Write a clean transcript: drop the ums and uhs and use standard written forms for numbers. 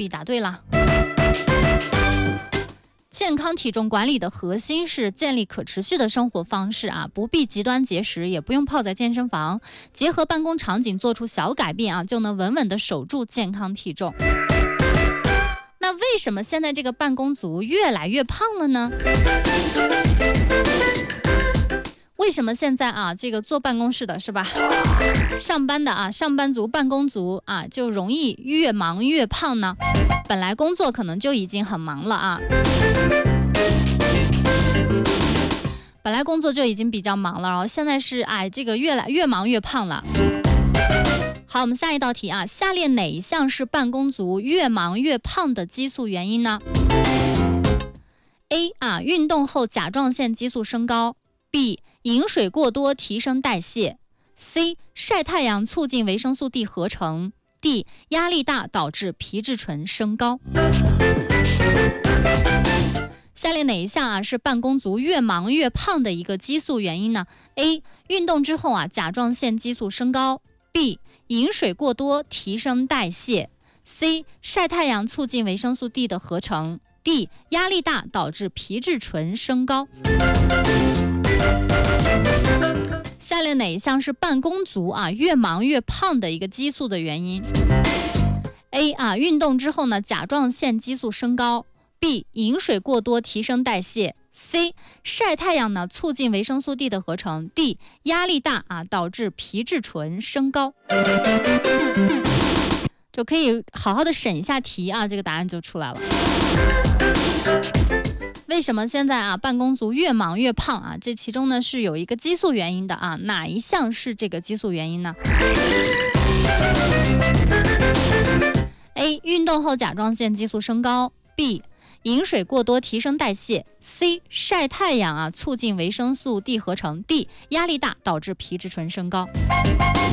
，B 答对了。健康体重管理的核心是建立可持续的生活方式啊，不必极端节食，也不用泡在健身房，结合办公场景做出小改变啊，就能稳稳的守住健康体重。那为什么现在这个办公族越来越胖了呢？为什么现在啊，这个坐办公室的是吧，上班的啊，上班族、办公族啊，就容易越忙越胖呢？本来工作可能就已经很忙了啊，本来工作就已经比较忙了，然后现在是这个越忙越胖了。好，我们下一道题啊，下列哪一项是办公族越忙越胖的激素原因呢 ？A 运动后甲状腺激素升高 ，B 饮水过多提升代谢 ，C 晒太阳促进维生素 D 合成 ，D 压力大导致皮质醇升高。下列哪一项是办公族越忙越胖的一个激素原因呢 ？A 运动之后甲状腺激素升高 ，B 饮水过多提升代谢 ，C 晒太阳促进维生素 D 的合成 ，D 压力大导致皮质醇升高。下列哪一项是办公族越忙越胖的一个激素的原因 ？A 运动之后呢，甲状腺激素升高 ；B 饮水过多提升代谢 ；C 晒太阳呢促进维生素 D 的合成 ；D 压力大导致皮质醇升高。就可以好好的审一下题这个答案就出来了。为什么现在办公族越忙越胖这其中呢是有一个激素原因的哪一项是这个激素原因呢 ？A 运动后甲状腺激素升高 ，B 饮水过多提升代谢 ，C 晒太阳促进维生素 D 合成 ，D 压力大导致皮质醇升高。